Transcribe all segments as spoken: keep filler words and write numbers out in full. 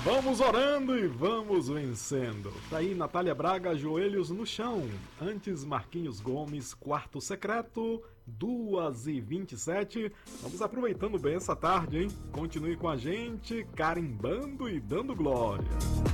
Vamos orando e vamos vencendo. Tá aí Natália Braga, Joelhos no Chão. Antes Marquinhos Gomes, Quarto Secreto, duas e vinte e sete. Vamos aproveitando bem essa tarde, hein? Continue com a gente, carimbando e dando glória.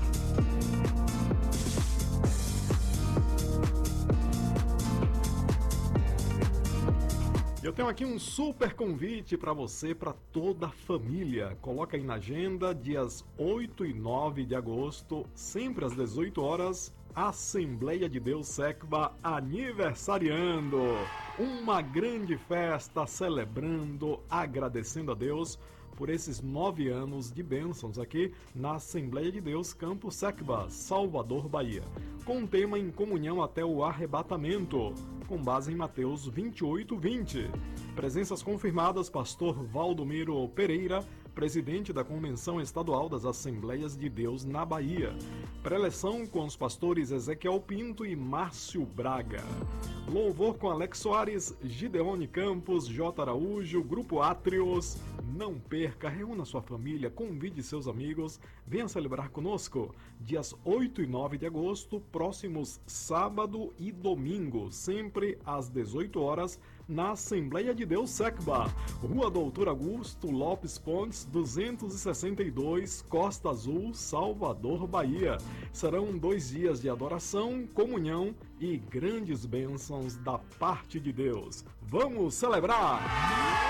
Eu tenho aqui um super convite para você, para toda a família. Coloca aí na agenda, dias oito e nove de agosto, sempre às dezoito horas, Assembleia de Deus Secba aniversariando. Uma grande festa celebrando, agradecendo a Deus por esses nove anos de bênçãos aqui na Assembleia de Deus Campo Secba, Salvador, Bahia, com o tema Em Comunhão até o Arrebatamento, com base em Mateus vinte e oito, vinte. Presenças confirmadas: Pastor Valdomiro Pereira, presidente da Convenção Estadual das Assembleias de Deus na Bahia. Preleção com os pastores Ezequiel Pinto e Márcio Braga. Louvor com Alex Soares, Gideone Campos, J. Araújo, Grupo Átrios. Não perca, reúna sua família, convide seus amigos, venha celebrar conosco. Dias oito e nove de agosto, próximos sábado e domingo, sempre às dezoito horas, na Assembleia de Deus Secba, Rua Doutor Augusto Lopes Pontes, duzentos e sessenta e dois, Costa Azul, Salvador, Bahia. Serão dois dias de adoração, comunhão e grandes bênçãos da parte de Deus. Vamos celebrar!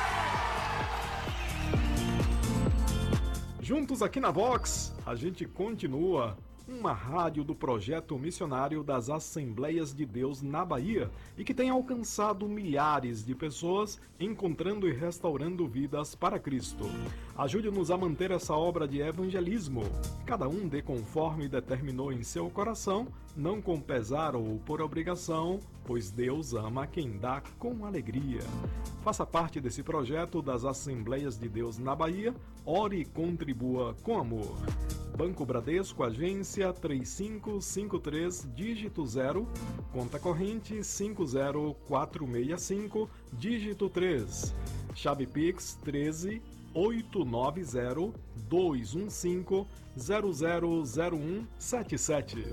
Juntos aqui na Vox, a gente continua, uma rádio do projeto missionário das Assembleias de Deus na Bahia e que tem alcançado milhares de pessoas, encontrando e restaurando vidas para Cristo. Ajude-nos a manter essa obra de evangelismo. Cada um dê conforme determinou em seu coração, não com pesar ou por obrigação, pois Deus ama quem dá com alegria. Faça parte desse projeto das Assembleias de Deus na Bahia, ore e contribua com amor. Banco Bradesco, agência três cinco cinco três, dígito zero, conta corrente cinco zero quatro seis cinco, dígito três, chave Pix treze oito nove zero dois um cinco zero zero zero um sete sete.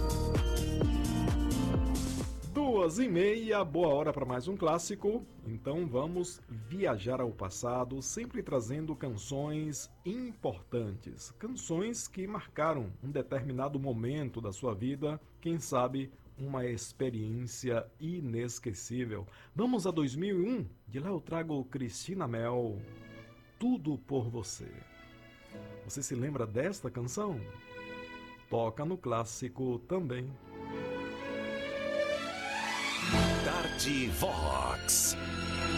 Duas e meia, boa hora para mais um clássico. Então vamos viajar ao passado, sempre trazendo canções importantes, canções que marcaram um determinado momento da sua vida, quem sabe uma experiência inesquecível. Vamos a dois mil e um, de lá eu trago Cristina Mel, Tudo por Você. Você se lembra desta canção? Toca no clássico também. Tarde Vox.